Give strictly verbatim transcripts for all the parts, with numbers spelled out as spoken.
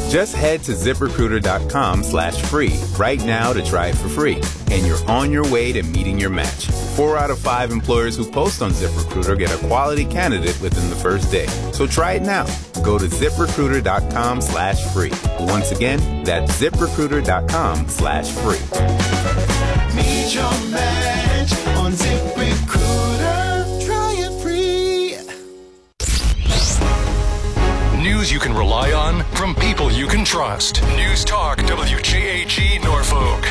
Just head to ZipRecruiter.com slash free right now to try it for free. And you're on your way to meeting your match. Four out of five employers who post on ZipRecruiter get a quality candidate within the first day. So try it now. Go to ZipRecruiter.com slash free. Once again, that's ZipRecruiter.com slash free. Meet your match on ZipRecruiter. Try it free. News you can rely on from people you can trust. News Talk W J A G Norfolk.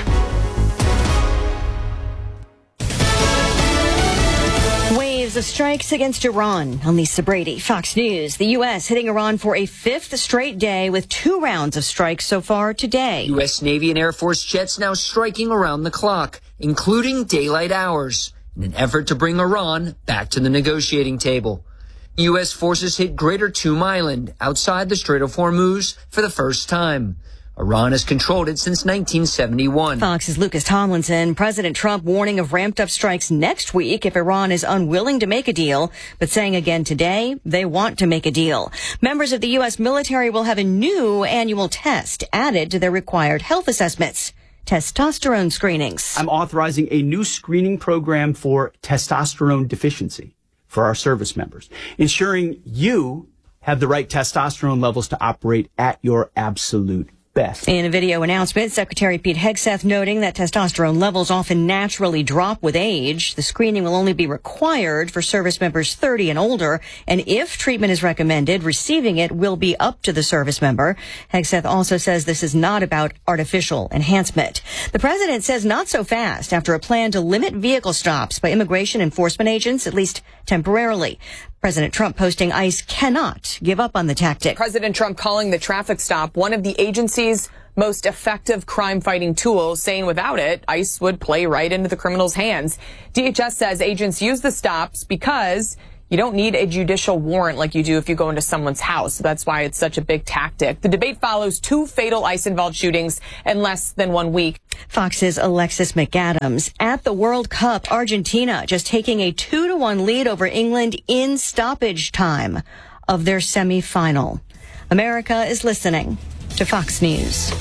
Waves of strikes against Iran. I'm Lisa Brady, Fox News. The U S hitting Iran for a fifth straight day with two rounds of strikes so far today. U S Navy and Air Force jets now striking around the clock, including daylight hours, in an effort to bring Iran back to the negotiating table. U S forces hit Greater Toom Island outside the Strait of Hormuz for the first time. Iran has controlled it since nineteen seventy-one. Fox's Lucas Tomlinson. President Trump warning of ramped up strikes next week if Iran is unwilling to make a deal, but saying again today they want to make a deal. Members of the U S military will have a new annual test added to their required health assessments. Testosterone screenings. I'm authorizing a new screening program for testosterone deficiency for our service members, ensuring you have the right testosterone levels to operate at your absolute best. In a video announcement, Secretary Pete Hegseth noting that testosterone levels often naturally drop with age. The screening will only be required for service members thirty and older, and if treatment is recommended, receiving it will be up to the service member. Hegseth also says this is not about artificial enhancement. The president says not so fast after a plan to limit vehicle stops by immigration enforcement agents, at least temporarily. President Trump posting ICE cannot give up on the tactic. President Trump calling the traffic stop one of the agency's most effective crime-fighting tools, saying without it, ICE would play right into the criminals' hands. D H S says agents use the stops because you don't need a judicial warrant like you do if you go into someone's house. That's why it's such a big tactic. The debate follows two fatal ICE-involved shootings in less than one week. Fox's Alexis McAdams. At the World Cup, Argentina just taking a two to one lead over England in stoppage time of their semifinal. America is listening to Fox News.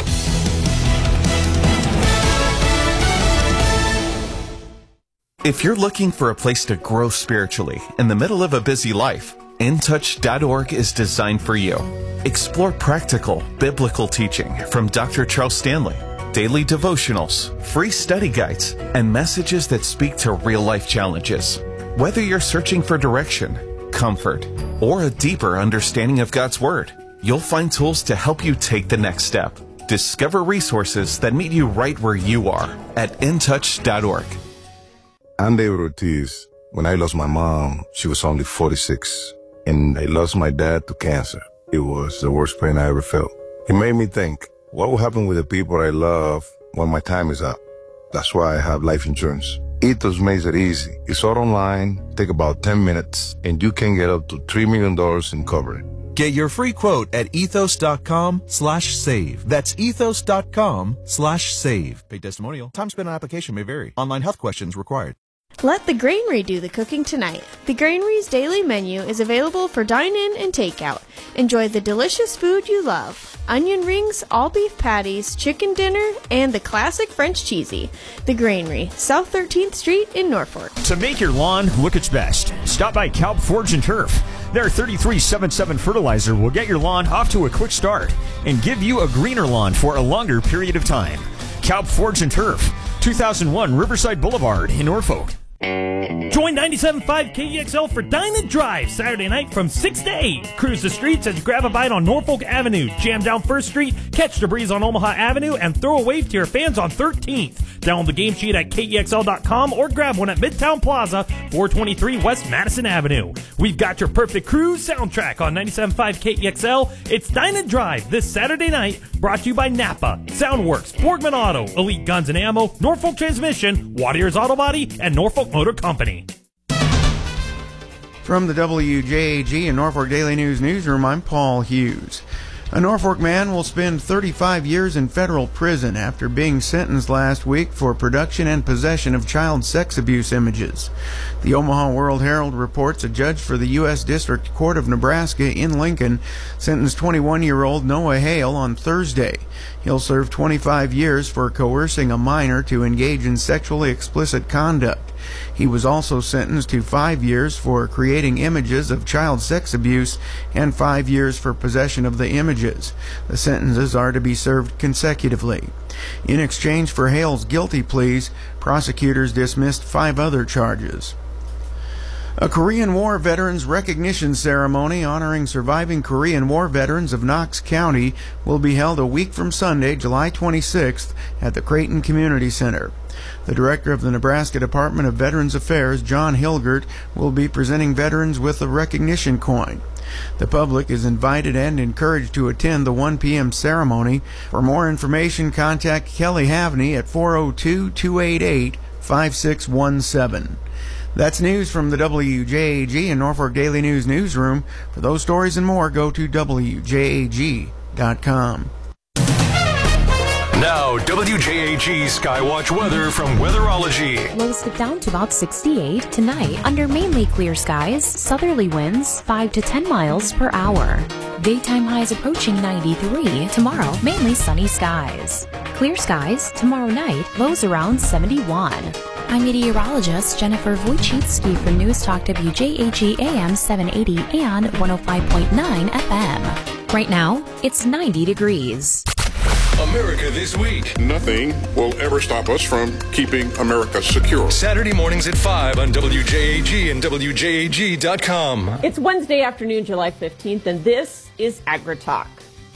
If you're looking for a place to grow spiritually in the middle of a busy life, in touch dot org is designed for you. Explore practical, biblical teaching from Doctor Charles Stanley, daily devotionals, free study guides, and messages that speak to real-life challenges. Whether you're searching for direction, comfort, or a deeper understanding of God's Word, you'll find tools to help you take the next step. Discover resources that meet you right where you are at in touch dot org. I'm David Ortiz. When I lost my mom, she was only forty-six, and I lost my dad to cancer. It was the worst pain I ever felt. It made me think, what will happen with the people I love when my time is up? That's why I have life insurance. Ethos makes it easy. It's all online, take about ten minutes, and you can get up to three million dollars in coverage. Get your free quote at ethos.com slash save. That's ethos.com slash save. Paid testimonial. Time spent on application may vary. Online health questions required. Let the Granary do the cooking tonight. The Granary's daily menu is available for dine-in and takeout. Enjoy the delicious food you love. Onion rings, all beef patties, chicken dinner, and the classic French cheesy. The Granary, South thirteenth Street in Norfolk. To make your lawn look its best, stop by Kalb Forge and Turf. Their thirty-three seventy-seven fertilizer will get your lawn off to a quick start and give you a greener lawn for a longer period of time. Kalb Forge and Turf, two thousand one Riverside Boulevard in Norfolk. Join ninety-seven point five K E X L for Dine and Drive Saturday night from six to eight. Cruise the streets as you grab a bite on Norfolk Avenue, jam down First Street, catch the breeze on Omaha Avenue, and throw a wave to your fans on thirteenth. Download the game sheet at K E X L dot com or grab one at Midtown Plaza, four twenty-three West Madison Avenue. We've got your perfect cruise soundtrack on ninety-seven point five K E X L. It's Dine and Drive this Saturday night, brought to you by Napa, Soundworks, Borgman Auto, Elite Guns and Ammo, Norfolk Transmission, Watier's Auto Body, and Norfolk Motor Company. From the W J A G and Norfolk Daily News newsroom, I'm Paul Hughes. A Norfolk man will spend thirty-five years in federal prison after being sentenced last week for production and possession of child sex abuse images. The Omaha World Herald reports a judge for the U S District Court of Nebraska in Lincoln sentenced twenty-one-year-old Noah Hale on Thursday. He'll serve twenty-five years for coercing a minor to engage in sexually explicit conduct. He was also sentenced to five years for creating images of child sex abuse and five years for possession of the images. The sentences are to be served consecutively. In exchange for Hale's guilty pleas, prosecutors dismissed five other charges. A Korean War Veterans Recognition Ceremony honoring surviving Korean War veterans of Knox County will be held a week from Sunday, July twenty-sixth, at the Creighton Community Center. The director of the Nebraska Department of Veterans Affairs, John Hilgert, will be presenting veterans with a recognition coin. The public is invited and encouraged to attend the one p.m. ceremony. For more information, contact Kelly Havney at four oh two, two eight eight, five six one seven. That's news from the W J A G and Norfolk Daily News newsroom. For those stories and more, go to W J A G dot com. Now, W J A G Skywatch weather from Weatherology. Lows dip down to about sixty-eight tonight under mainly clear skies, southerly winds five to ten miles per hour. Daytime highs approaching ninety-three. Tomorrow, mainly sunny skies. Clear skies tomorrow night, lows around seventy-one. I'm meteorologist Jennifer Wojcicki for News Talk W J A G A M seven eighty and one oh five point nine F M. Right now, it's ninety degrees. America This Week. Nothing will ever stop us from keeping America secure. Saturday mornings at five on W J A G and W J A G dot com. It's Wednesday afternoon, July fifteenth, and this is AgriTalk.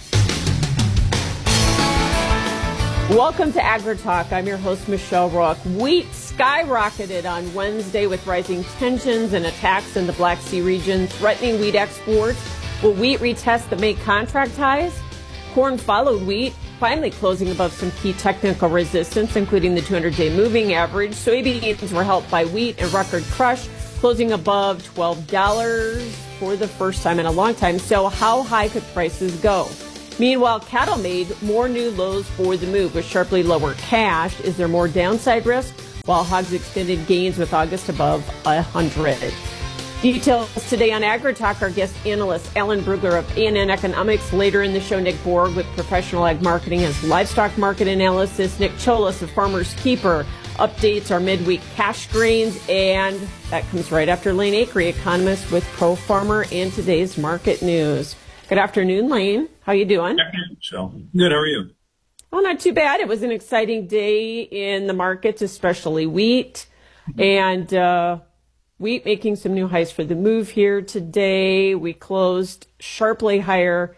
Welcome to AgriTalk. I'm your host, Michelle Rook. Wheat skyrocketed on Wednesday with rising tensions and attacks in the Black Sea region, threatening wheat exports. Will wheat retest the May contract highs? Corn followed wheat, finally closing above some key technical resistance, including the two hundred day moving average. Soybeans were helped by wheat and record crush, closing above twelve dollars for the first time in a long time. So how high could prices go? Meanwhile, cattle made more new lows for the move with sharply lower cash. Is there more downside risk? While hogs extended gains with August above one hundred. Details today on AgriTalk. Our guest analyst, Alan Brugler of A and N Economics. Later in the show, Nick Borg with Professional Ag Marketing has livestock market analysis. Nick Cholas of Farmer's Keeper updates our midweek cash grains. And that comes right after Lane Acree, economist with Pro Farmer, and today's market news. Good afternoon, Lane. How you doing? Good afternoon, Michelle. Good. How are you? Well, not too bad. It was an exciting day in the markets, especially wheat. Mm-hmm. And uh, wheat making some new highs for the move here today. We closed sharply higher.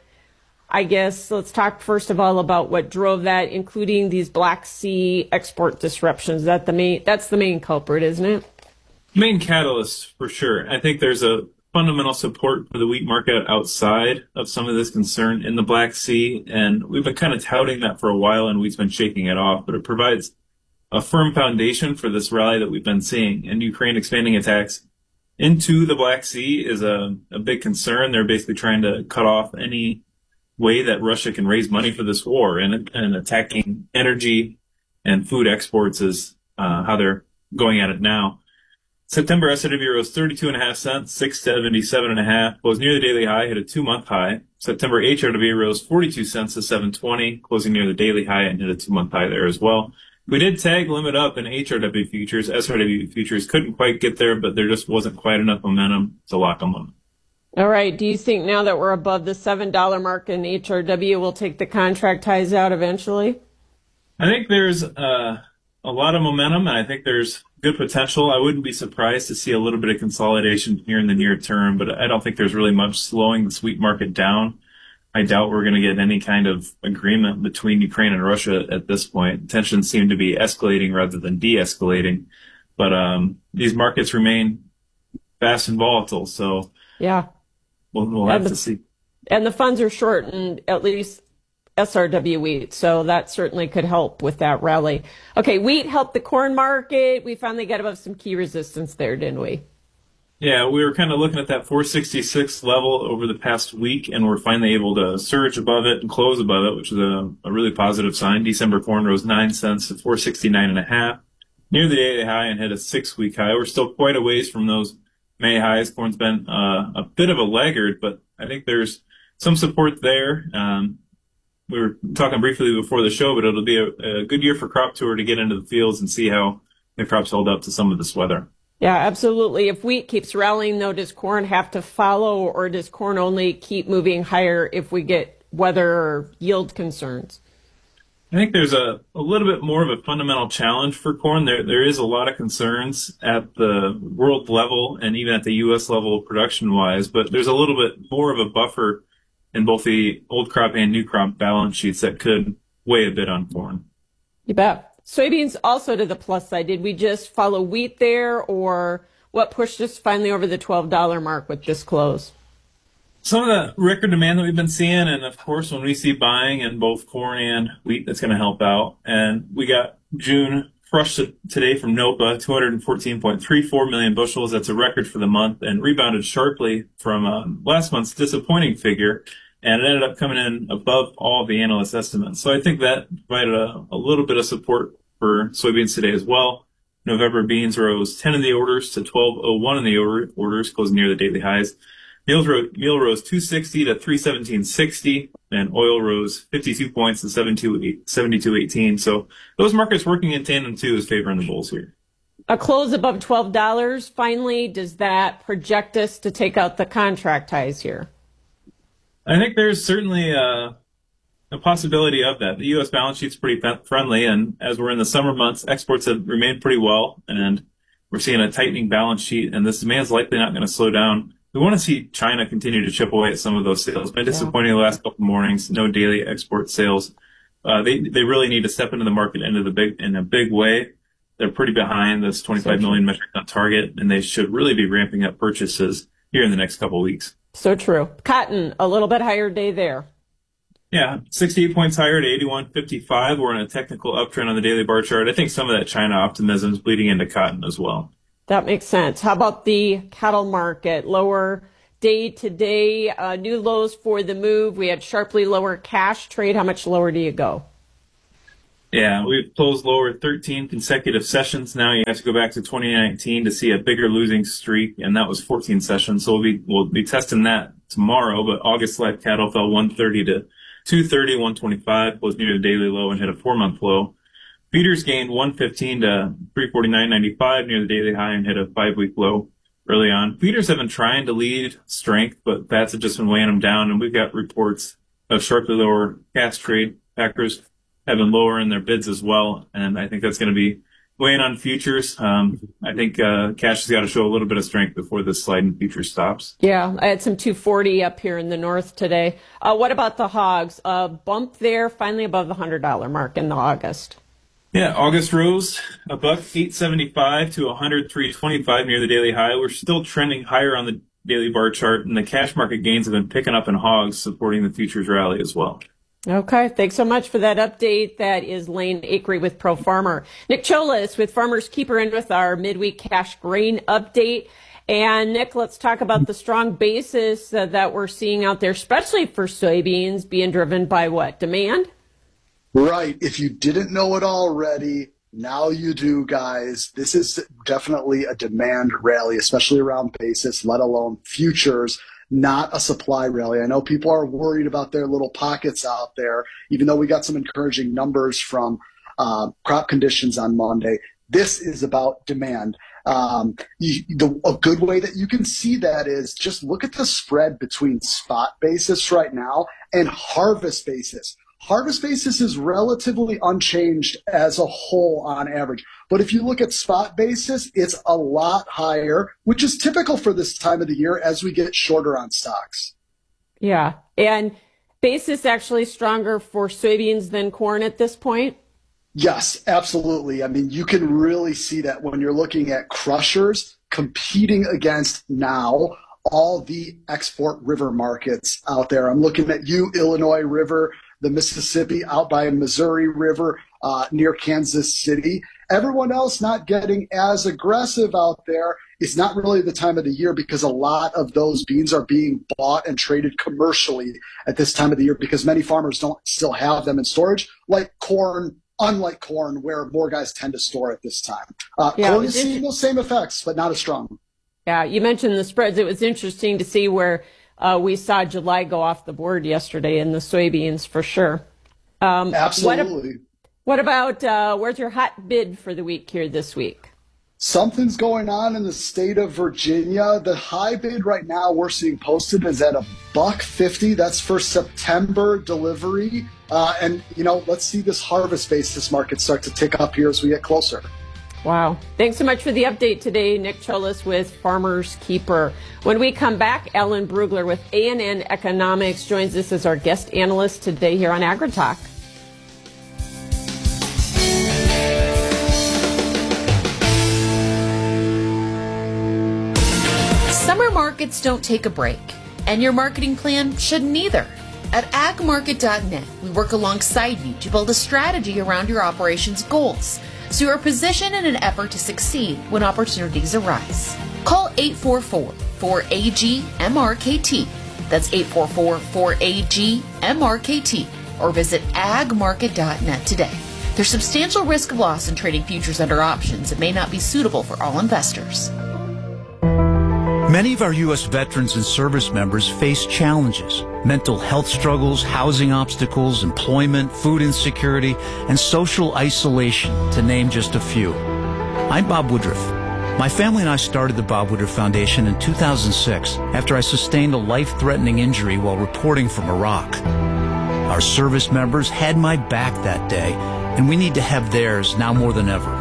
I guess let's talk first of all about what drove that, including these Black Sea export disruptions. That the main, that's the main culprit, isn't it? Main catalyst, for sure. I think there's a fundamental support for the wheat market outside of some of this concern in the Black Sea, and we've been kind of touting that for a while, and wheat's been shaking it off, but it provides a firm foundation for this rally that we've been seeing. And Ukraine expanding attacks into the Black Sea is a, a big concern. They're basically trying to cut off any way that Russia can raise money for this war, and, and attacking energy and food exports is uh, how they're going at it now. September S R W rose thirty-two and a half cents, six seventy-seven and a half, was near the daily high, hit a two-month high. September H R W rose forty-two cents to seven twenty, closing near the daily high and hit a two-month high there as well. We did tag limit up in H R W futures. S R W futures couldn't quite get there, but there just wasn't quite enough momentum to lock them up. All right. Do you think now that we're above the seven dollar mark in H R W, we'll take the contract highs out eventually? I think there's uh, a lot of momentum, and I think there's good potential. I wouldn't be surprised to see a little bit of consolidation here in the near term, but I don't think there's really much slowing the wheat market down. I doubt we're going to get any kind of agreement between Ukraine and Russia at this point. Tensions seem to be escalating rather than de-escalating, but um, these markets remain fast and volatile, so yeah, we'll, we'll have the, to see. And the funds are short, and at least S R W wheat, so that certainly could help with that rally. Okay, wheat helped the corn market. We finally got above some key resistance there, didn't we? Yeah, we were kind of looking at that four sixty-six level over the past week, and we're finally able to surge above it and close above it, which is a, a really positive sign. December corn rose nine cents to four sixty-nine and a half, near the daily high, and hit a six-week high. We're still quite a ways from those May highs. Corn's been uh, a bit of a laggard, but I think there's some support there. Um, we were talking briefly before the show, but it'll be a, a good year for Crop Tour to get into the fields and see how the crops hold up to some of this weather. Yeah, absolutely. If wheat keeps rallying, though, does corn have to follow, or does corn only keep moving higher if we get weather or yield concerns? I think there's a, a little bit more of a fundamental challenge for corn. There there is a lot of concerns at the world level and even at the U S level production-wise, but there's a little bit more of a buffer in both the old crop and new crop balance sheets that could weigh a bit on corn. You bet. Soybeans also to the plus side. Did we just follow wheat there, or what pushed us finally over the twelve dollar mark with this close? Some of the record demand that we've been seeing, and of course, when we see buying in both corn and wheat, that's going to help out. And we got June crushed today from NOPA, two hundred fourteen point three four million bushels. That's a record for the month, and rebounded sharply from um, last month's disappointing figure. And it ended up coming in above all the analyst estimates. So I think that provided a, a little bit of support for soybeans today as well. November beans rose ten in the orders to twelve oh one in the order, orders, closing near the daily highs. Meal rose, meal rose two sixty to three seventeen sixty, and oil rose fifty-two points to seventy-two eighteen. So those markets working in tandem too is favoring the bulls here. A close above twelve dollars. Finally, does that project us to take out the contract highs here? I think there's certainly a, a possibility of that. The U S balance sheet's pretty friendly, and as we're in the summer months, exports have remained pretty well, and we're seeing a tightening balance sheet, and this demand's likely not going to slow down. We want to see China continue to chip away at some of those sales. Been disappointing the last couple mornings. No daily export sales. Uh, they they really need to step into the market into the big in a big way. They're pretty behind this twenty-five million metric ton target, and they should really be ramping up purchases here in the next couple of weeks. So true. Cotton, a little bit higher day there. Yeah, sixty-eight points higher to eighty-one fifty-five. We're in a technical uptrend on the daily bar chart. I think some of that China optimism is bleeding into cotton as well. That makes sense. How about the cattle market? Lower day to day, uh, new lows for the move. We had sharply lower cash trade. How much lower do you go? Yeah, we've closed lower thirteen consecutive sessions. Now you have to go back to twenty nineteen to see a bigger losing streak, and that was fourteen sessions. So we'll be, we'll be testing that tomorrow. But August live cattle fell one thirty to two thirty, one twenty-five, was near the daily low and hit a four-month low. Feeders gained one fifteen to three forty-nine ninety-five near the daily high and hit a five-week low early on. Feeders have been trying to lead strength, but fats have just been weighing them down, and we've got reports of sharply lower cash trade. Packers have been lower in their bids as well, and I think that's going to be weighing on futures. Um, I think uh, cash has got to show a little bit of strength before this slide in futures stops. Yeah, I had some two forty up here in the north today. Uh, what about the hogs? A uh, bump there, finally above the one hundred dollar mark in the August. Yeah, August rose a buck eight seventy-five to one hundred three twenty-five near the daily high. We're still trending higher on the daily bar chart, and the cash market gains have been picking up in hogs, supporting the futures rally as well. Okay, thanks so much for that update. That is Lane Acree with Pro Farmer. Nick Cholas with Farmers Keeper in with our midweek cash grain update. And Nick, let's talk about the strong basis uh, that we're seeing out there, especially for soybeans, being driven by what? Demand? Right. If you didn't know it already, now you do, guys. This is definitely a demand rally, especially around basis, let alone futures. Not a supply rally. I know people are worried about their little pockets out there, even though we got some encouraging numbers from uh, crop conditions on Monday. This is about demand. Um, you, the, a good way that you can see that is just look at the spread between spot basis right now and harvest basis. Harvest basis is relatively unchanged as a whole on average. But if you look at spot basis, it's a lot higher, which is typical for this time of the year as we get shorter on stocks. Yeah. And basis actually stronger for soybeans than corn at this point? Yes, absolutely. I mean, you can really see that when you're looking at crushers competing against now all the export river markets out there. I'm looking at you, Illinois River, the Mississippi out by Missouri River, uh, near Kansas City. Everyone else not getting as aggressive out there is not really the time of the year because a lot of those beans are being bought and traded commercially at this time of the year because many farmers don't still have them in storage, like corn, unlike corn, where more guys tend to store at this time. Uh, Yeah, corn it is was seeing those same effects, but not as strong. Yeah, you mentioned the spreads. It was interesting to see where uh, we saw July go off the board yesterday in the soybeans for sure. Um, Absolutely. What, what about, uh, where's your hot bid for the week here this week? Something's going on in the state of Virginia. The high bid right now we're seeing posted is at a buck fifty. That's for September delivery. Uh, and, you know, let's see this harvest basis market start to tick up here as we get closer. Wow. Thanks so much for the update today. Nick Cholas with Farmers Keeper. When we come back, Ellen Brugler with A and N Economics joins us as our guest analyst today here on AgriTalk. Summer markets don't take a break, and your marketing plan shouldn't either. At ag market dot net, we work alongside you to build a strategy around your operations goals, so you are positioned in an effort to succeed when opportunities arise. Call eight four four, four A G, M R K T. That's eight four four, four A G, M R K T, or visit ag market dot net today. There's substantial risk of loss in trading futures under options that may not be suitable for all investors. Many of our U S veterans and service members face challenges: mental health struggles, housing obstacles, employment, food insecurity, and social isolation, to name just a few. I'm Bob Woodruff. My family and I started the Bob Woodruff Foundation in two thousand six after I sustained a life-threatening injury while reporting from Iraq. Our service members had my back that day, and we need to have theirs now more than ever.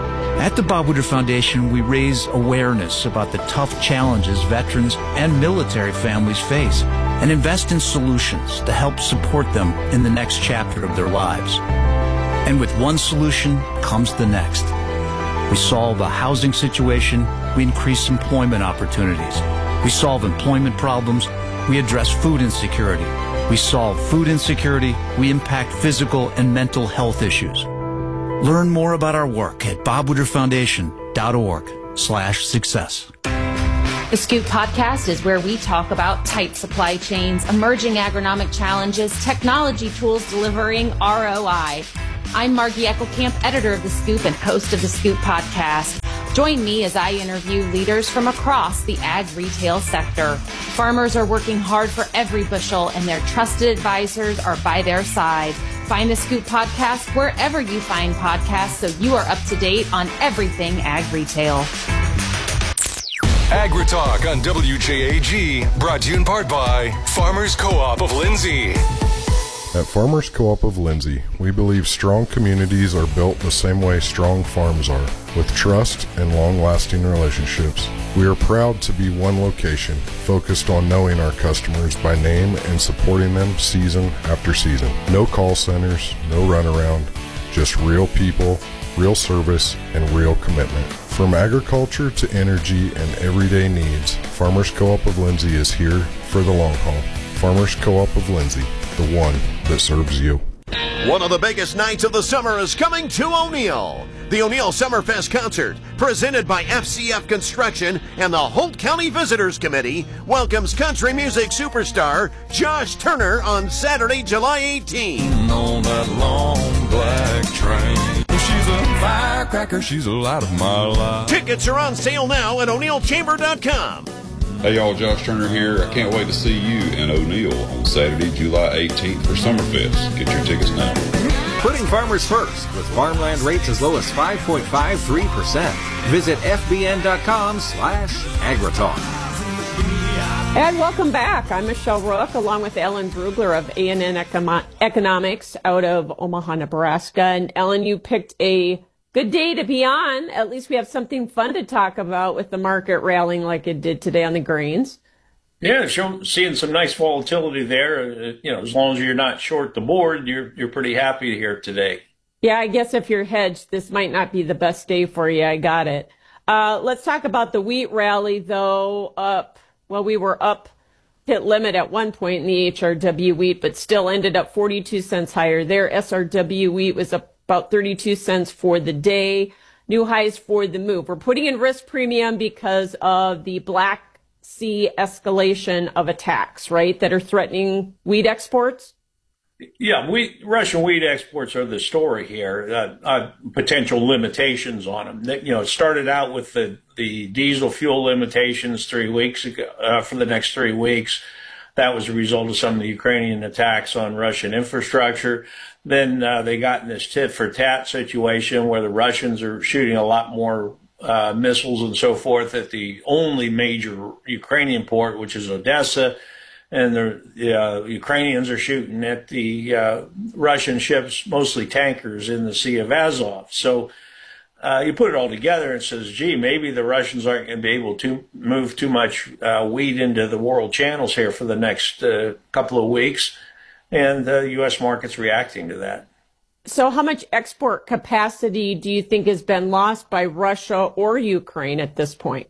At the Bob Woodruff Foundation, we raise awareness about the tough challenges veterans and military families face and invest in solutions to help support them in the next chapter of their lives. And with one solution comes the next. We solve a housing situation, we increase employment opportunities. We solve employment problems, we address food insecurity. We solve food insecurity, we impact physical and mental health issues. Learn more about our work at bob woodruff foundation dot org slash success. The Scoop Podcast is where we talk about tight supply chains, emerging agronomic challenges, technology tools delivering R O I. I'm Margie Eckelkamp, editor of The Scoop and host of The Scoop Podcast. Join me as I interview leaders from across the ag retail sector. Farmers are working hard for every bushel, and their trusted advisors are by their side. Find The Scoop Podcast wherever you find podcasts so you are up to date on everything ag retail. AgriTalk on W J A G, brought to you in part by Farmers Co-op of Lindsay. At Farmers Co-op of Lindsay, we believe strong communities are built the same way strong farms are, with trust and long-lasting relationships. We are proud to be one location, focused on knowing our customers by name and supporting them season after season. No call centers, no runaround, just real people, real service, and real commitment. From agriculture to energy and everyday needs, Farmers Co-op of Lindsay is here for the long haul. Farmers Co-op of Lindsay, the one that serves you. One of the biggest nights of the summer is coming to O'Neill. The O'Neill Summerfest Concert, presented by F C F Construction and the Holt County Visitors Committee, welcomes country music superstar Josh Turner on Saturday, July eighteenth. On that long black train, she's a firecracker, she's a light of my life. Tickets are on sale now at o'neill chamber dot com. Hey y'all, Josh Turner here. I can't wait to see you in O'Neill on Saturday, July eighteenth for Summerfest. Get your tickets now. Putting farmers first with farmland rates as low as five point five three percent. Visit f b n dot com slash agritalk. And welcome back. I'm Michelle Rook, along with Ellen Brugler of A and N Econo- Economics out of Omaha, Nebraska. And Ellen, you picked a good day to be on. At least we have something fun to talk about with the market rallying like it did today on the grains. Yeah, show, seeing some nice volatility there. Uh, you know, as long as you're not short the board, you're you're pretty happy here today. Yeah, I guess if you're hedged, this might not be the best day for you. I got it. Uh, let's talk about the wheat rally, though. Up, well, we were up hit limit at one point in the H R W wheat, but still ended up forty-two cents higher there. S R W wheat was up about thirty-two cents for the day. new highs for the move. We're putting in risk premium because of the Black Sea escalation of attacks, right, that are threatening wheat exports? Yeah, wheat, Russian wheat exports are the story here. Uh, uh, potential limitations on them. You know, it started out with the, the diesel fuel limitations three weeks ago, uh, for the next three weeks. That was a result of some of the Ukrainian attacks on Russian infrastructure. Then uh, they got in this tit-for-tat situation where the Russians are shooting a lot more uh, missiles and so forth at the only major Ukrainian port, which is Odessa. And the uh, Ukrainians are shooting at the uh, Russian ships, mostly tankers, in the Sea of Azov. So uh, you put it all together and says, gee, maybe the Russians aren't going to be able to move too much uh, wheat into the world channels here for the next uh, couple of weeks. And the U S market's reacting to that. So how much export capacity do you think has been lost by Russia or Ukraine at this point?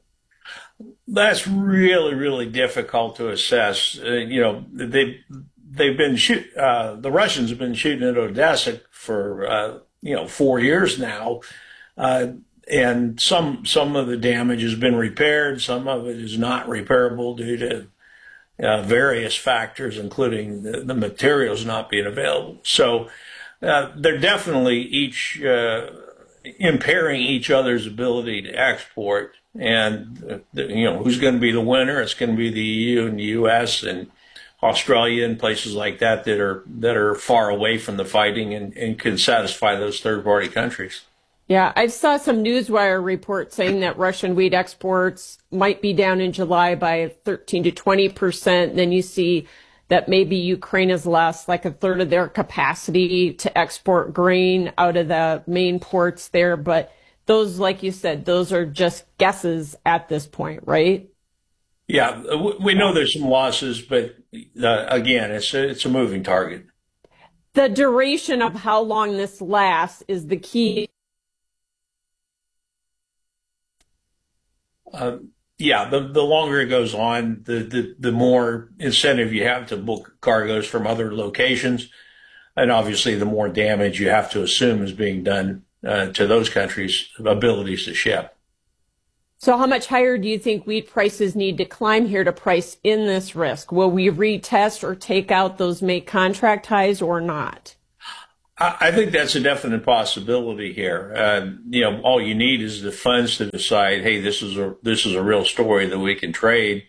That's really, really difficult to assess. Uh, you know, they, they've been shoot, uh, the Russians have been shooting at Odessa for, uh, you know, four years now. Uh, and some, some of the damage has been repaired. Some of it is not repairable due to uh, various factors, including the, the materials not being available. So, uh, they're definitely each, uh, impairing each other's ability to export. And, uh, you know, who's going to be the winner? It's going to be the E U and the U S and Australia and places like that that are that are far away from the fighting and, and can satisfy those third-party countries. Yeah, I saw some Newswire report saying that Russian wheat exports might be down in July by thirteen to twenty percent. Then you see that maybe Ukraine has lost like a third of their capacity to export grain out of the main ports there. But those, like you said, those are just guesses at this point, right? Yeah, we know there's some losses, but uh, again, it's a, it's a moving target. The duration of how long this lasts is the key. Uh, yeah, the, the longer it goes on, the, the, the more incentive you have to book cargoes from other locations. And obviously, the more damage you have to assume is being done uh, to those countries' abilities to ship. So how much higher do you think wheat prices need to climb here to price in this risk? Will we retest or take out those make contract highs or not? I think that's a definite possibility here. Uh, you know, all you need is the funds to decide, hey, this is a this is a real story that we can trade,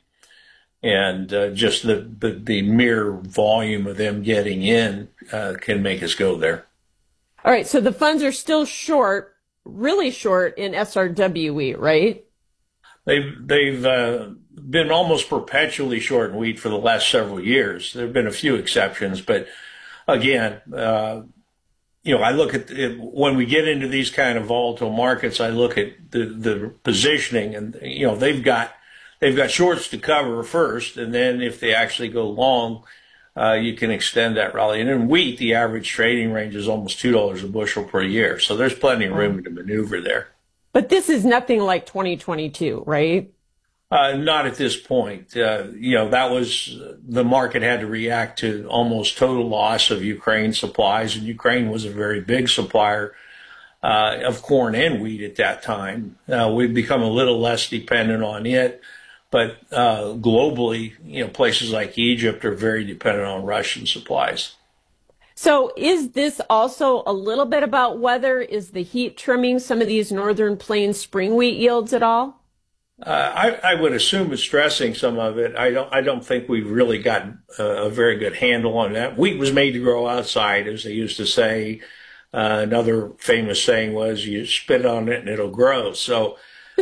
and uh, just the, the the mere volume of them getting in uh, can make us go there. All right, so the funds are still short, really short in S R W wheat, right? They've they've uh, been almost perpetually short in wheat for the last several years. There have been a few exceptions, but again. Uh, You know, I look at it, when we get into these kind of volatile markets, I look at the, the positioning and, you know, they've got, they've got shorts to cover first. And then if they actually go long, uh, you can extend that rally. And in wheat, the average trading range is almost two dollars a bushel per year. So there's plenty of room to maneuver there. But this is nothing like twenty twenty-two, right? Uh, not at this point. Uh, you know, that was, the market had to react to almost total loss of Ukraine supplies, and Ukraine was a very big supplier uh, of corn and wheat at that time. Uh, we've become a little less dependent on it, but uh, globally, you know, places like Egypt are very dependent on Russian supplies. So is this also a little bit about weather? Is the heat trimming some of these northern plains spring wheat yields at all? Uh, I, I would assume it's stressing some of it. I don't. I don't think we've really got a, a very good handle on that. Wheat was made to grow outside, as they used to say. Uh, another famous saying was, "You spit on it and it'll grow." So,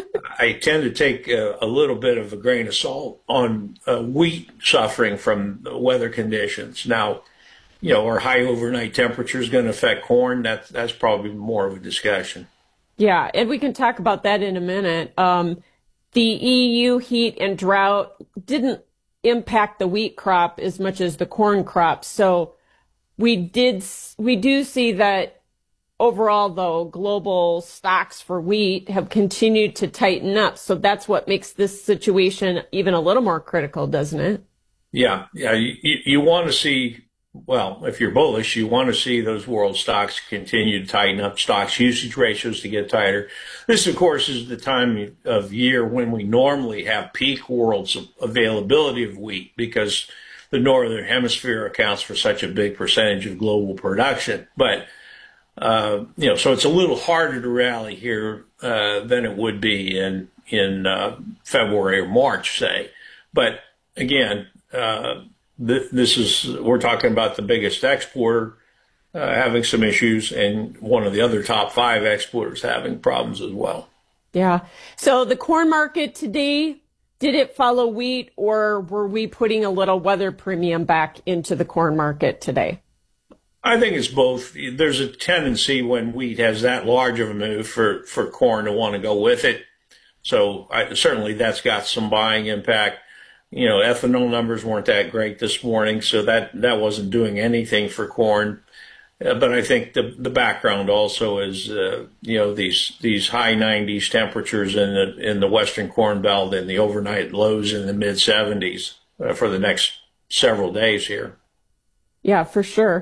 I tend to take a, a little bit of a grain of salt on uh, wheat suffering from the weather conditions. Now, you know, are high overnight temperatures going to affect corn? That's that's probably more of a discussion. Yeah, and we can talk about that in a minute. Um, The E U heat and drought didn't impact the wheat crop as much as the corn crop. So we did, we do see that overall, though, global stocks for wheat have continued to tighten up. So that's what makes this situation even a little more critical, doesn't it? Yeah, yeah. You, you want to see well, if you're bullish, you want to see those world stocks continue to tighten up, stocks usage ratios to get tighter. This, of course, is the time of year when we normally have peak world availability of wheat because the northern hemisphere accounts for such a big percentage of global production. But, uh, you know, so it's a little harder to rally here uh, than it would be in, in uh, February or March, say. But again, uh, This is, we're talking about the biggest exporter uh, having some issues and one of the other top five exporters having problems as well. Yeah. So the corn market today, did it follow wheat, or were we putting a little weather premium back into the corn market today? I think it's both. There's a tendency when wheat has that large of a move for, for corn to want to go with it. So I, certainly that's got some buying impact. You know, ethanol numbers weren't that great this morning, so that, that wasn't doing anything for corn. Uh, but I think the the background also is, uh, you know, these these high nineties temperatures in the in the western corn belt and the overnight lows in the mid seventies uh, for the next several days here. Yeah, for sure.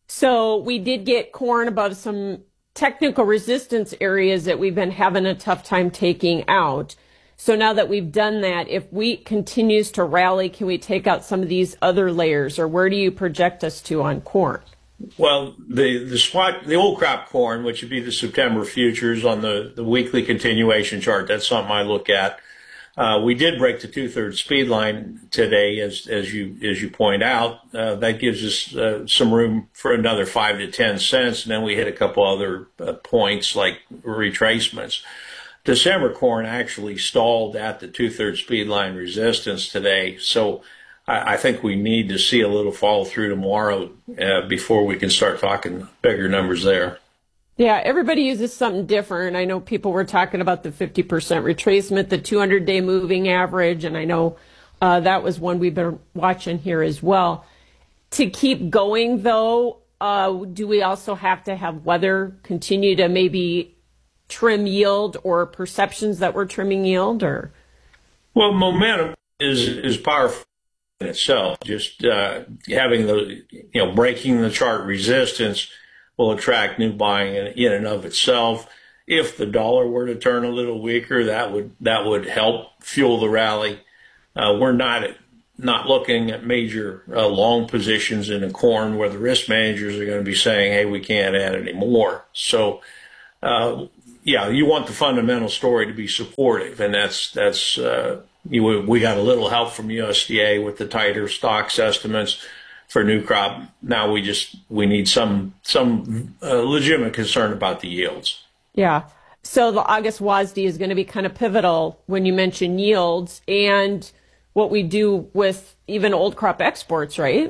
So we did get corn above some technical resistance areas that we've been having a tough time taking out. So now that we've done that, if wheat continues to rally, can we take out some of these other layers, or where do you project us to on corn? Well, the the spot, the old crop corn, which would be the September futures on the, the weekly continuation chart, that's something I look at. Uh, we did break the two-thirds speed line today, as as you as you point out. Uh, that gives us uh, some room for another five to ten cents, and then we hit a couple other uh, points like retracements. December corn actually stalled at the two-thirds speed line resistance today, so I, I think we need to see a little follow through tomorrow uh, before we can start talking bigger numbers there. Yeah, everybody uses something different. I know people were talking about the fifty percent retracement, the two hundred day moving average, and I know uh, that was one we've been watching here as well. To keep going, though, uh, do we also have to have weather continue to maybe trim yield, or perceptions that we're trimming yield? Or well, momentum is is powerful in itself. Just uh, having the, you know, breaking the chart resistance will attract new buying in, in and of itself. If the dollar were to turn a little weaker, that would that would help fuel the rally. Uh, we're not not looking at major uh, long positions in the corn where the risk managers are going to be saying, "Hey, we can't add any more." So. Uh, Yeah, you want the fundamental story to be supportive, and that's that's uh, you, we got a little help from U S D A with the tighter stocks estimates for new crop. Now we just we need some some uh, legitimate concern about the yields. Yeah, so the August W A S D is going to be kind of pivotal when you mention yields and what we do with even old crop exports, right?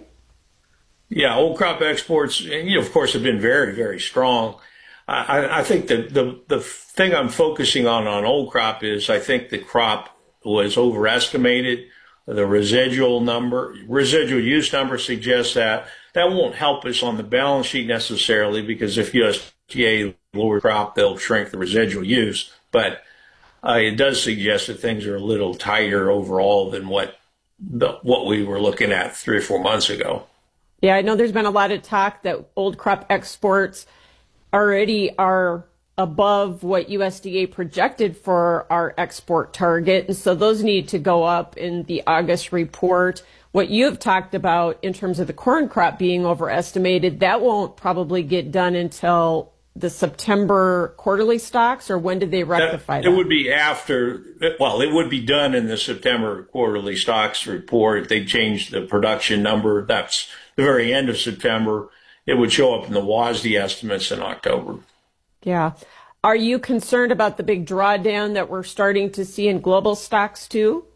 Yeah, old crop exports, you know, of course, have been very very strong. I, I think that the the thing I'm focusing on on old crop is I think the crop was overestimated. The residual number, residual use number suggests that. That won't help us on the balance sheet necessarily, because if U S D A lower crop, they'll shrink the residual use. But uh, it does suggest that things are a little tighter overall than what the, what we were looking at three or four months ago. Yeah, I know there's been a lot of talk that old crop exports already are above what U S D A projected for our export target. And so those need to go up in the August report. What you have talked about in terms of the corn crop being overestimated, that won't probably get done until the September quarterly stocks, or when did they rectify that? It would be after, well, it would be done in the September quarterly stocks report. They changed the production number. That's the very end of September. It would show up in the W A S D estimates in October. Yeah. Are you concerned about the big drawdown that we're starting to see in global stocks too?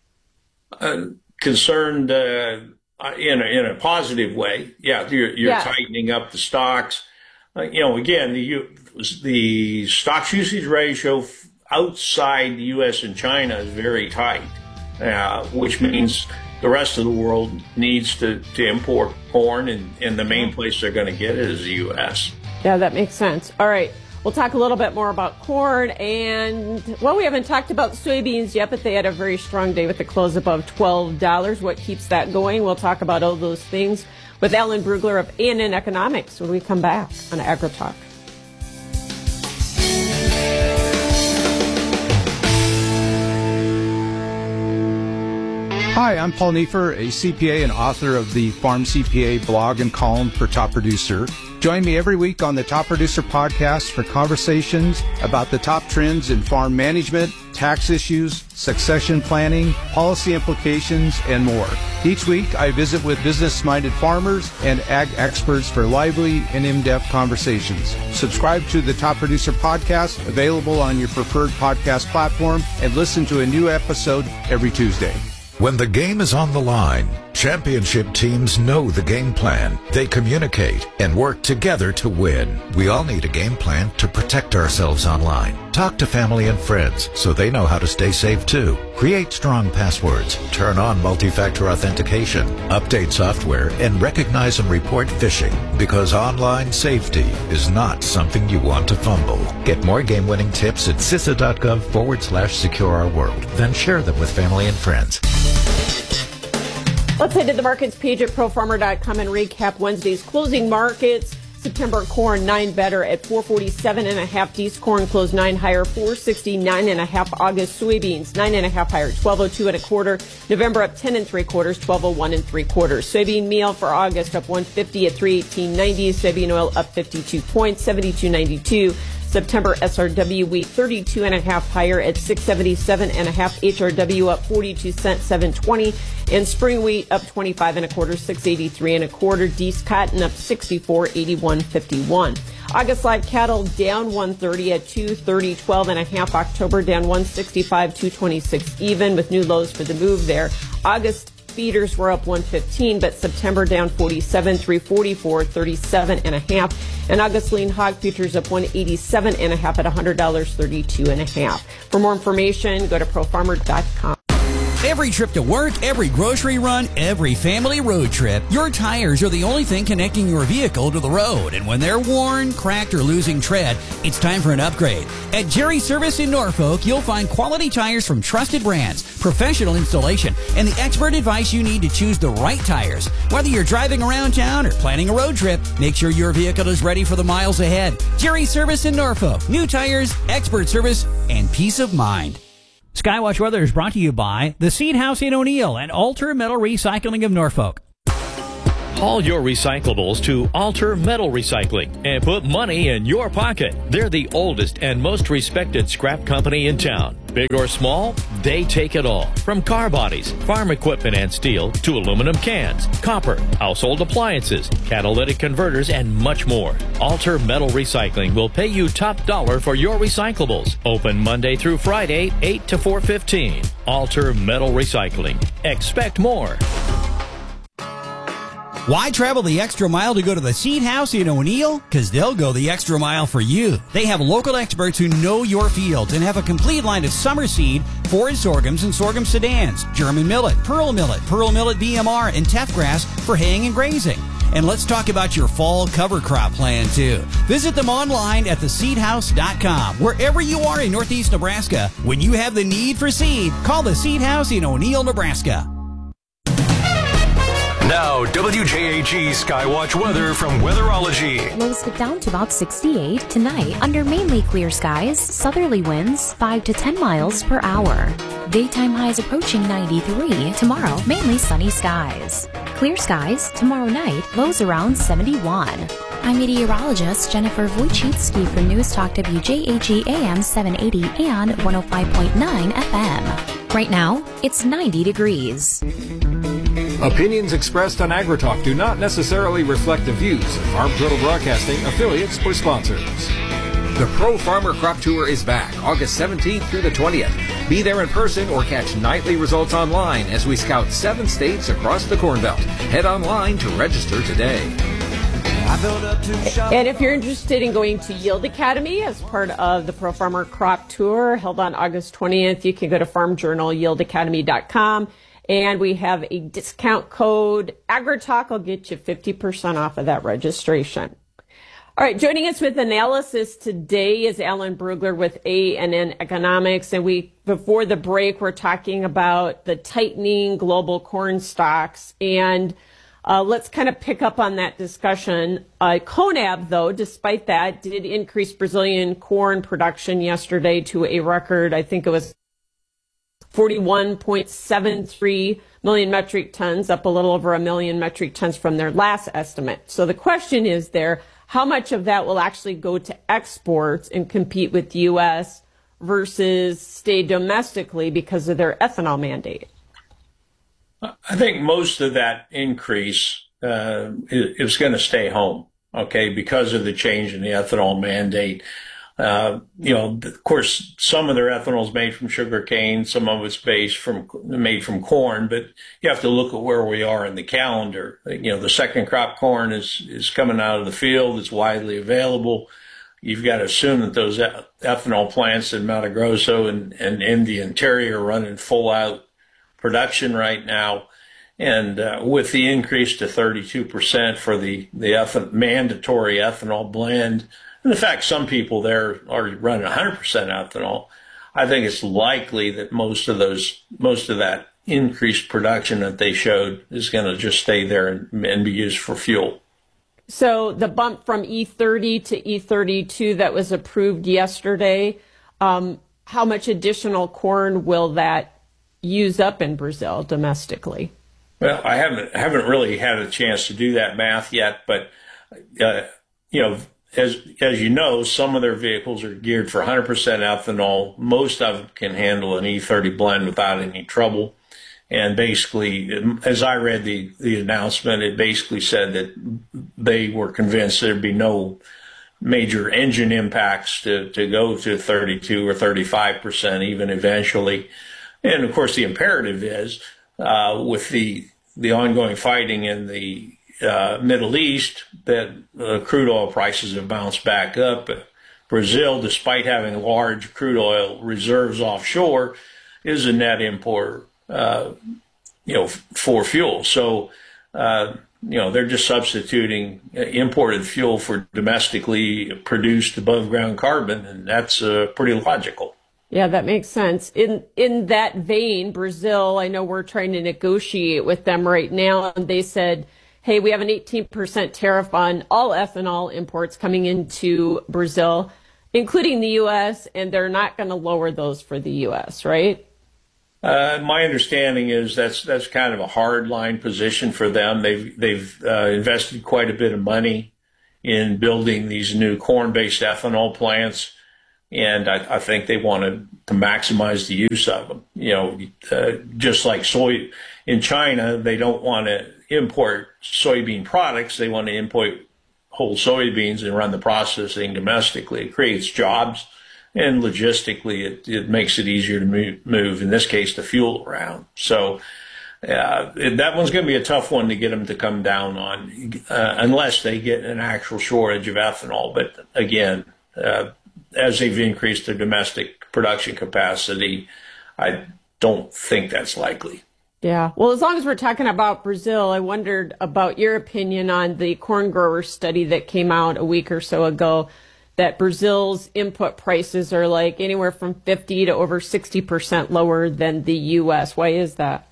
Uh, concerned uh, in, a, in a positive way. Yeah, you're, you're yeah. tightening up the stocks. Uh, you know, again, the the stocks usage ratio outside the U S and China is very tight, uh, which means the rest of the world needs to, to import corn, and, and the main place they're going to get it is the U S. Yeah, that makes sense. All right. We'll talk a little bit more about corn, and, well, we haven't talked about soybeans yet, but they had a very strong day with the close above twelve dollars. What keeps that going? We'll talk about all those things with Alan Brugler of A and N Economics when we come back on AgriTalk. Hi, I'm Paul Neiffer, a C P A and author of the Farm C P A blog and column for Top Producer. Join me every week on the Top Producer podcast for conversations about the top trends in farm management, tax issues, succession planning, policy implications, and more. Each week, I visit with business-minded farmers and ag experts for lively and in-depth conversations. Subscribe to the Top Producer podcast, available on your preferred podcast platform, and listen to a new episode every Tuesday. When the game is on the line, championship teams know the game plan. They communicate and work together to win. We all need a game plan to protect ourselves online. Talk to family and friends so they know how to stay safe too. Create strong passwords, turn on multi-factor authentication, update software, and recognize and report phishing, because online safety is not something you want to fumble. Get more game-winning tips at CISA.gov forward slash secure our world. Then share them with family and friends. Let's head to the markets page at pro farmer dot com and recap Wednesday's closing markets. September corn nine better at four forty-seven and a half. Dees corn closed nine higher, four sixty-nine and a half. August soybeans nine and a half higher, twelve oh two and a quarter. November up ten and three quarters, twelve oh one and three quarters. Soybean meal for August up one fifty at three eighteen ninety. Soybean oil up fifty-two points, seventy-two ninety-two. September S R W wheat thirty-two and a half higher at six seventy-seven and a half. H R W up forty-two cents, seven twenty. And spring wheat up twenty-five and a quarter, six eighty-three and a quarter. Dees cotton up sixty-four, eighty-one fifty-one. August live cattle down one thirty at two thirty, twelve and a half. October down one sixty-five, two twenty-six even, with new lows for the move there. August feeders were up one fifteen, but September down forty-seven, three forty-four, thirty-seven and a half. And August lean hog futures up one eighty-seven and a half at one hundred dollars, thirty-two and a half. For more information, go to pro farmer dot com. Every trip to work, every grocery run, every family road trip, your tires are the only thing connecting your vehicle to the road. And when they're worn, cracked, or losing tread, it's time for an upgrade. At Jerry Service in Norfolk, you'll find quality tires from trusted brands, professional installation, and the expert advice you need to choose the right tires. Whether you're driving around town or planning a road trip, make sure your vehicle is ready for the miles ahead. Jerry Service in Norfolk. New tires, expert service, and peace of mind. Skywatch Weather is brought to you by the Seed House in O'Neill and Alter Metal Recycling of Norfolk. Haul your recyclables to Alter Metal Recycling and put money in your pocket. They're the oldest and most respected scrap company in town. Big or small, they take it all. From car bodies, farm equipment and steel, to aluminum cans, copper, household appliances, catalytic converters, and much more. Alter Metal Recycling will pay you top dollar for your recyclables. Open Monday through Friday, eight to four fifteen. Alter Metal Recycling. Expect more. Why travel the extra mile to go to the Seed House in O'Neill? Because they'll go the extra mile for you. They have local experts who know your fields and have a complete line of summer seed, forage sorghums, and sorghum sedans, German millet, pearl millet, pearl millet B M R, and teff grass for haying and grazing. And let's talk about your fall cover crop plan, too. Visit them online at the seed house dot com. Wherever you are in northeast Nebraska, when you have the need for seed, call the Seed House in O'Neill, Nebraska. Now, W J H E Skywatch weather from Weatherology. Lows get down to about sixty-eight tonight under mainly clear skies, southerly winds five to ten miles per hour. Daytime highs approaching ninety-three. Tomorrow, mainly sunny skies. Clear skies tomorrow night, lows around seventy-one. I'm meteorologist Jennifer Wojcicki for News Talk W J H E A M seven eighty and one oh five point nine F M. Right now, it's ninety degrees. Opinions expressed on AgriTalk do not necessarily reflect the views of Farm Turtle Broadcasting, affiliates, or sponsors. The Pro Farmer Crop Tour is back August seventeenth through the twentieth. Be there in person or catch nightly results online as we scout seven states across the Corn Belt. Head online to register today. And if you're interested in going to Yield Academy as part of the Pro Farmer Crop Tour held on August twentieth, you can go to farm journal yield academy dot com. And we have a discount code. AgriTalk will get you fifty percent off of that registration. All right, joining us with analysis today is Alan Brugler with A and N Economics. And we, before the break, we're talking about the tightening global corn stocks. And Uh, let's kind of pick up on that discussion. Uh, CONAB, though, despite that, did increase Brazilian corn production yesterday to a record, I think it was forty-one point seven three million metric tons, up a little over a million metric tons from their last estimate. So the question is there, how much of that will actually go to exports and compete with the U S versus stay domestically because of their ethanol mandate? I think most of that increase uh, is going to stay home, okay, because of the change in the ethanol mandate. Uh, you know, of course, some of their ethanol is made from sugar cane, some of it's based from made from corn, but you have to look at where we are in the calendar. You know, the second crop corn is is coming out of the field; it's widely available. You've got to assume that those ethanol plants in Mato Grosso and, and in the interior are running full out production right now. And uh, with the increase to thirty-two percent for the, the eth- mandatory ethanol blend, and the fact some people there are running one hundred percent ethanol, I think it's likely that most of those, most of that increased production that they showed is going to just stay there and, and be used for fuel. So the bump from E thirty to E thirty-two that was approved yesterday, um, how much additional corn will that use up in Brazil domestically? Well, I haven't haven't really had a chance to do that math yet, but uh, you know, as as you know, some of their vehicles are geared for one hundred percent ethanol. Most of them can handle an E thirty blend without any trouble. And basically, as I read the, the announcement, it basically said that they were convinced there'd be no major engine impacts to, to go to thirty-two or thirty-five percent even eventually. And of course, the imperative is uh, with the the ongoing fighting in the uh, Middle East that uh, crude oil prices have bounced back up. Brazil, despite having large crude oil reserves offshore, is a net importer. Uh, you know, for fuel. So, uh, you know, they're just substituting imported fuel for domestically produced above ground carbon, and that's uh, pretty logical. Yeah, that makes sense. In in that vein, Brazil, I know we're trying to negotiate with them right now, and they said, hey, we have an eighteen percent tariff on all ethanol imports coming into Brazil, including the U S, and they're not going to lower those for the U S, right? Uh, my understanding is that's that's kind of a hard line position for them. They've they've uh, invested quite a bit of money in building these new corn-based ethanol plants, and I, I think they wanted to maximize the use of them. You know, uh, just like soy in China, they don't want to import soybean products; they want to import whole soybeans and run the processing domestically. It creates jobs. And logistically, it, it makes it easier to move, move, in this case, the fuel around. So uh, that one's going to be a tough one to get them to come down on, uh, unless they get an actual shortage of ethanol. But again, uh, as they've increased their domestic production capacity, I don't think that's likely. Yeah. Well, as long as we're talking about Brazil, I wondered about your opinion on the corn grower study that came out a week or so ago, that Brazil's input prices are like anywhere from fifty to over sixty percent lower than the U S. Why is that?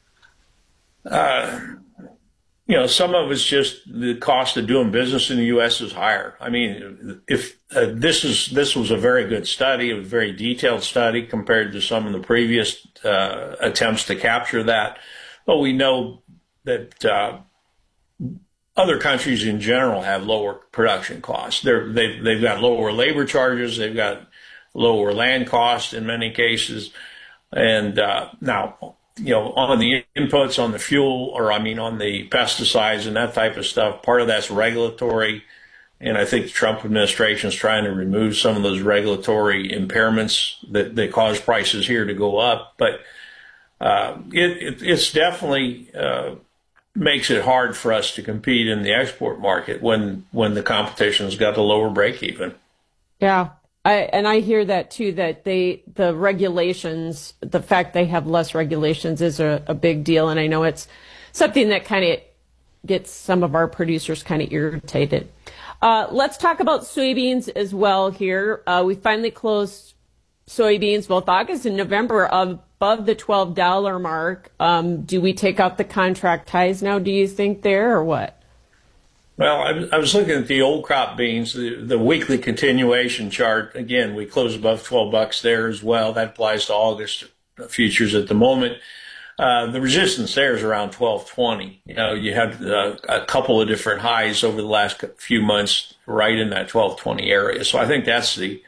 Uh, you know, some of it's just the cost of doing business in the U S is higher. I mean, if uh, this is this was a very good study, a very detailed study compared to some of the previous uh, attempts to capture that. But we know that uh, other countries in general have lower production costs. They're, they've, they've got lower labor charges. They've got lower land costs in many cases. And uh, now, you know, on the inputs, on the fuel, or I mean on the pesticides and that type of stuff, part of that's regulatory. And I think the Trump administration is trying to remove some of those regulatory impairments that, that cause prices here to go up. But uh, it, it, it's definitely uh, makes it hard for us to compete in the export market when when the competition's got a lower break even. Yeah. I, and I hear that too, that they, the regulations, the fact they have less regulations is a, a big deal. And I know it's something that kind of gets some of our producers kind of irritated. Uh, let's talk about soybeans as well here. Uh, we finally closed soybeans both August and November of above the twelve dollar mark. Um, do we take out the contract ties now, do you think, there, or what? Well, I, I was looking at the old crop beans, the, the weekly continuation chart. Again, we close above twelve bucks there as well. That applies to August futures at the moment. Uh, the resistance there is around twelve twenty. You know, you had uh, a couple of different highs over the last few months right in that twelve twenty area. So I think that's the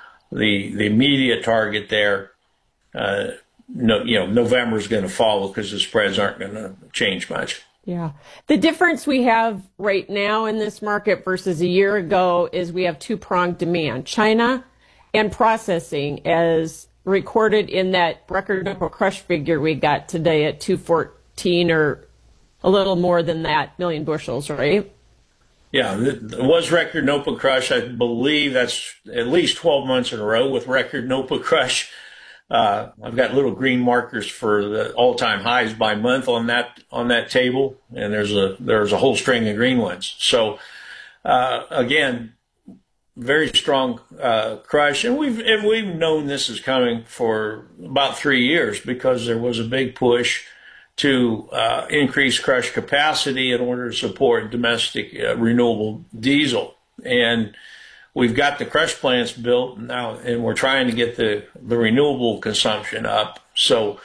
the the immediate target there. Uh, no, you know, November is going to follow because the spreads aren't going to change much. Yeah. The difference we have right now in this market versus a year ago is we have two-pronged demand. China and processing, as recorded in that record NOPA crush figure we got today at two fourteen, or a little more than that, million bushels, right? Yeah, it was record NOPA crush. I believe that's at least twelve months in a row with record NOPA crush. Uh, I've got little green markers for the all-time highs by month on that on that table, and there's a there's a whole string of green ones. So uh, again, very strong uh, crush, and we've and we've known this is coming for about three years because there was a big push to uh, increase crush capacity in order to support domestic uh, renewable diesel. And we've got the crush plants built now, and we're trying to get the, the renewable consumption up. So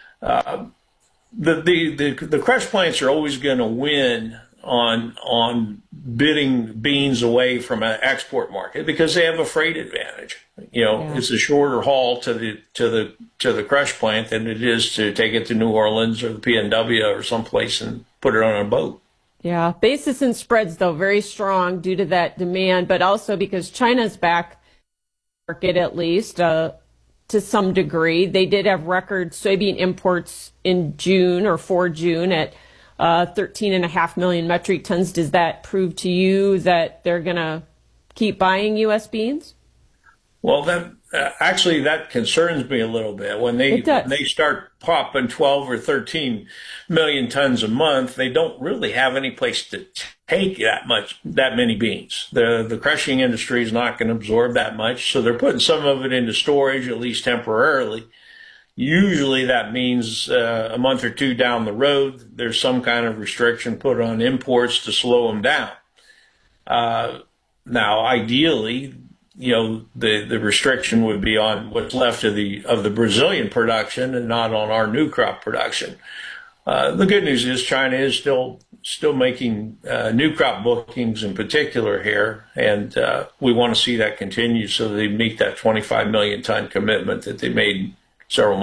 uh, the, the, the, the crush plants are always going to win on on bidding beans away from an export market because they have a freight advantage. You know, yeah. It's a shorter haul to the to the to the crush plant than it is to take it to New Orleans or the P N W or someplace and put it on a boat. Yeah, basis and spreads, though, very strong due to that demand, but also because China's back market, at least uh, to some degree. They did have record soybean imports in June or for June at uh, thirteen and a half million metric tons. Does that prove to you that they're going to keep buying U S beans? Well, that uh, actually that concerns me a little bit. When they when they start popping twelve or thirteen million tons a month, they don't really have any place to take that much, that many beans. The the crushing industry is not going to absorb that much, so they're putting some of it into storage, at least temporarily. Usually that means uh, a month or two down the road, there's some kind of restriction put on imports to slow them down. Uh, now, ideally, you know, the, the restriction would be on what's left of the of the Brazilian production and not on our new crop production. Uh, the good news is China is still still making uh, new crop bookings in particular here, and uh, we want to see that continue so they meet that twenty-five million ton commitment that they made several months